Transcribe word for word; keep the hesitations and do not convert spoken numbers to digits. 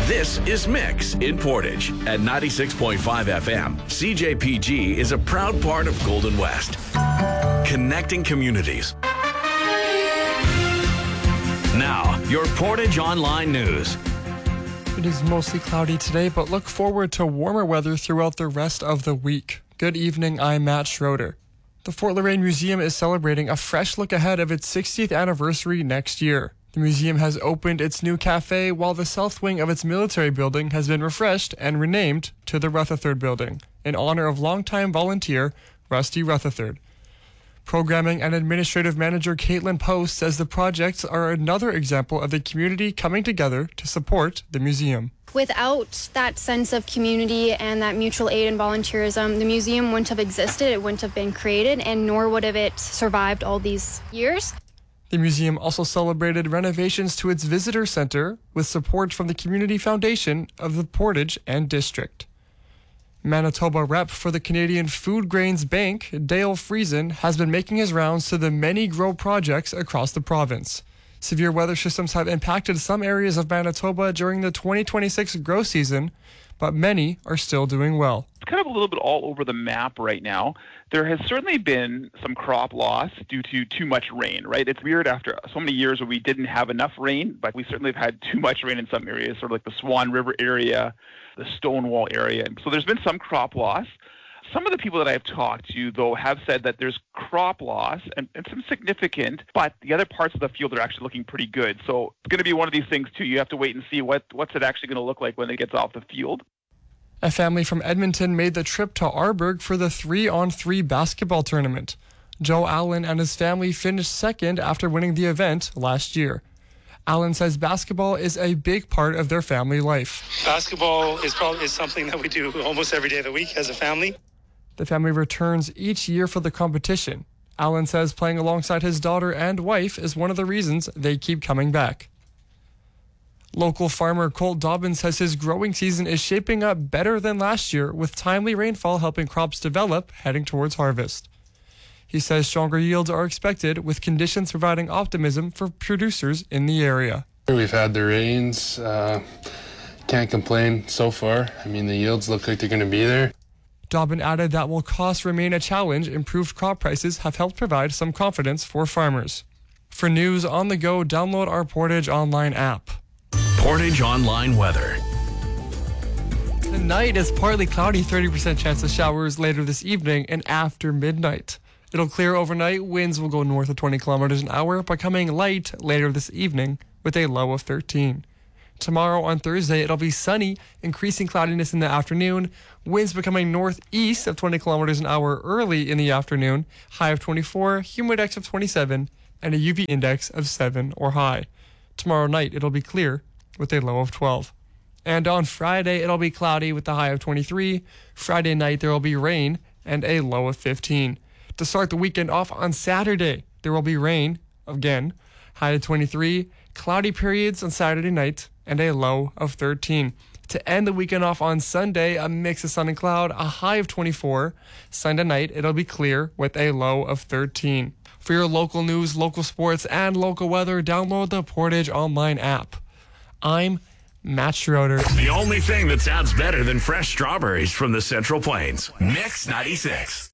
This is Mix in Portage at ninety-six point five F M. C J P G is a proud part of Golden West, connecting communities. Now, your Portage Online News. It is mostly cloudy today, but look forward to warmer weather throughout the rest of the week. Good evening, I'm Matt Schroeder. The Fort Loraine Museum is celebrating a fresh look ahead of its sixtieth anniversary next year. The museum has opened its new cafe, while the south wing of its military building has been refreshed and renamed to the Rutherford Building, in honor of longtime volunteer Rusty Rutherford. Programming and Administrative Manager Caitlin Post says the projects are another example of the community coming together to support the museum. Without that sense of community and that mutual aid and volunteerism, the museum wouldn't have existed, it wouldn't have been created, and nor would have it survived all these years. The museum also celebrated renovations to its visitor center with support from the Community Foundation of the Portage and District. Manitoba rep for the Canadian Food Grains Bank, Dale Friesen, has been making his rounds to the many grow projects across the province. Severe weather systems have impacted some areas of Manitoba during the twenty twenty-six grow season, but many are still doing well. It's kind of a little bit all over the map right now. There has certainly been some crop loss due to too much rain, right? It's weird after so many years where we didn't have enough rain, but we certainly have had too much rain in some areas, sort of like the Swan River area, the Stonewall area. So there's been some crop loss. Some of the people that I've talked to, though, have said that there's crop loss and, and some significant, but the other parts of the field are actually looking pretty good. So it's going to be one of these things, too. You have to wait and see what what's it actually going to look like when it gets off the field. A family from Edmonton made the trip to Arberg for the three-on-three basketball tournament. Joe Allen and his family finished second after winning the event last year. Allen says basketball is a big part of their family life. Basketball is probably is something that we do almost every day of the week as a family. The family returns each year for the competition. Allen says playing alongside his daughter and wife is one of the reasons they keep coming back. Local farmer Colt Dobbins says his growing season is shaping up better than last year, with timely rainfall helping crops develop heading towards harvest. He says stronger yields are expected, with conditions providing optimism for producers in the area. We've had the rains. Uh, can't complain so far. I mean, the yields look like they're going to be there. Dobbin added that while costs remain a challenge, improved crop prices have helped provide some confidence for farmers. For news on the go, download our Portage Online app. Portage Online weather. Tonight is partly cloudy, thirty percent chance of showers later this evening and after midnight. It'll clear overnight. Winds will go north of twenty kilometers an hour, becoming light later this evening with a low of thirteen. Tomorrow on Thursday, it'll be sunny, increasing cloudiness in the afternoon. Winds becoming northeast of twenty kilometers an hour early in the afternoon. High of twenty-four, humidex of twenty-seven, and a U V index of seven or high. Tomorrow night, it'll be clear with a low of twelve. And on Friday, it'll be cloudy with a high of twenty-three. Friday night, there will be rain and a low of fifteen. To start the weekend off on Saturday, there will be rain again, high of twenty-three, cloudy periods on Saturday night, and a low of thirteen. To end the weekend off on Sunday, a mix of sun and cloud, a high of twenty-four. Sunday night, it'll be clear with a low of thirteen. For your local news, local sports, and local weather, download the Portage Online app. I'm Matt Schroeder. The only thing that sounds better than fresh strawberries from the Central Plains. Mix ninety-six.